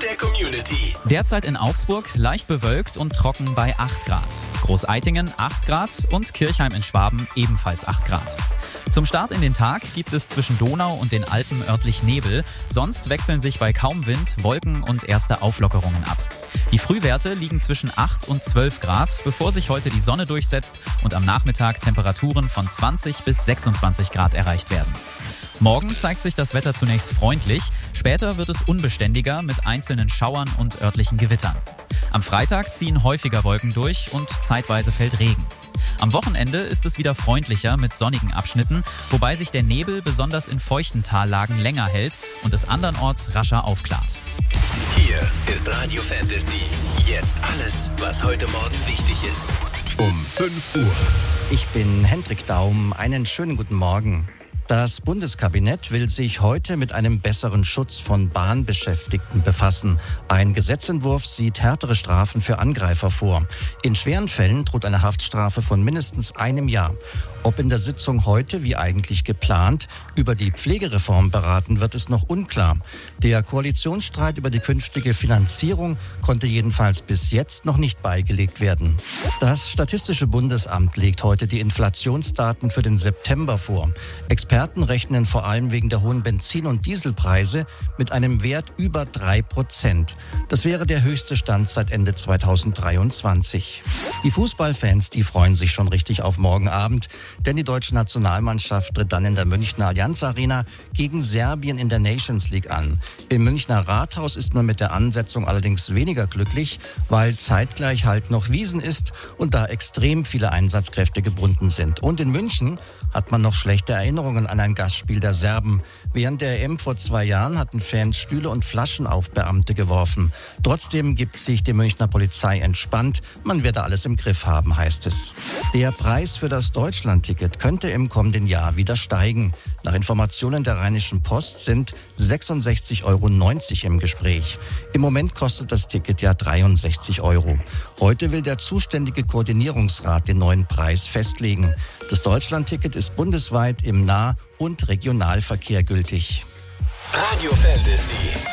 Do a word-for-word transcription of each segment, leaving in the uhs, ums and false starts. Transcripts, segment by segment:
der Community. Derzeit in Augsburg leicht bewölkt und trocken bei acht Grad. Großeitingen acht Grad und Kirchheim in Schwaben ebenfalls acht Grad. Zum Start in den Tag gibt es zwischen Donau und den Alpen örtlich Nebel. Sonst wechseln sich bei kaum Wind Wolken und erste Auflockerungen ab. Die Frühwerte liegen zwischen acht und zwölf Grad, bevor sich heute die Sonne durchsetzt und am Nachmittag Temperaturen von zwanzig bis sechsundzwanzig Grad erreicht werden. Morgen zeigt sich das Wetter zunächst freundlich, später wird es unbeständiger mit einzelnen Schauern und örtlichen Gewittern. Am Freitag ziehen häufiger Wolken durch und zeitweise fällt Regen. Am Wochenende ist es wieder freundlicher mit sonnigen Abschnitten, wobei sich der Nebel besonders in feuchten Tallagen länger hält und es andernorts rascher aufklart. Hier ist Radio Fantasy. Jetzt alles, was heute Morgen wichtig ist. Um fünf Uhr. Ich bin Hendrik Daum. Einen schönen guten Morgen. Das Bundeskabinett will sich heute mit einem besseren Schutz von Bahnbeschäftigten befassen. Ein Gesetzentwurf sieht härtere Strafen für Angreifer vor. In schweren Fällen droht eine Haftstrafe von mindestens einem Jahr. Ob in der Sitzung heute, wie eigentlich geplant, über die Pflegereform beraten wird, ist noch unklar. Der Koalitionsstreit über die künftige Finanzierung konnte jedenfalls bis jetzt noch nicht beigelegt werden. Das Statistische Bundesamt legt heute die Inflationsdaten für den September vor. Experten rechnen vor allem wegen der hohen Benzin- und Dieselpreise mit einem Wert über drei Prozent. Das wäre der höchste Stand seit Ende zweitausenddreiundzwanzig. Die Fußballfans, die freuen sich schon richtig auf morgen Abend. Denn die deutsche Nationalmannschaft tritt dann in der Münchner Allianz Arena gegen Serbien in der Nations League an. Im Münchner Rathaus ist man mit der Ansetzung allerdings weniger glücklich, weil zeitgleich halt noch Wiesn ist und da extrem viele Einsatzkräfte gebunden sind. Und in München hat man noch schlechte Erinnerungen an ein Gastspiel der Serben. Während der E M vor zwei Jahren hatten Fans Stühle und Flaschen auf Beamte geworfen. Trotzdem gibt sich die Münchner Polizei entspannt. Man werde alles im Griff haben, heißt es. Der Preis für das Deutschlandticket könnte im kommenden Jahr wieder steigen. Nach Informationen der Rheinischen Post sind sechsundsechzig Euro neunzig im Gespräch. Im Moment kostet das Ticket ja dreiundsechzig Euro. Heute will der zuständige Koordinierungsrat den neuen Preis festlegen. Das Deutschlandticket ist bundesweit im Nah- und Regionalverkehr gültig. Radio Fantasy.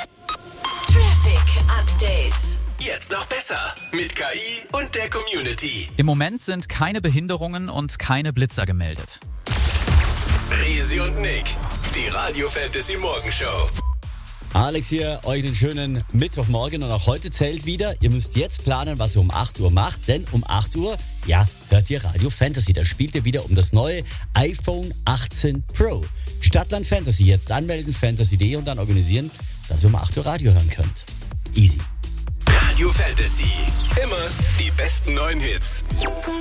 Traffic Update. Jetzt noch besser. Mit K I und der Community. Im Moment sind keine Behinderungen und keine Blitzer gemeldet. Resi und Nick. Die Radio Fantasy Morgenshow. Alex hier, euch einen schönen Mittwochmorgen und auch heute zählt wieder. Ihr müsst jetzt planen, was ihr um acht Uhr macht, denn um acht Uhr, ja, hört ihr Radio Fantasy. Da spielt ihr wieder um das neue iPhone achtzehn Pro. Stadtland Fantasy, jetzt anmelden, fantasy punkt de und dann organisieren, dass ihr um acht Uhr Radio hören könnt. Easy. Radio Fantasy. Immer die besten neuen Hits.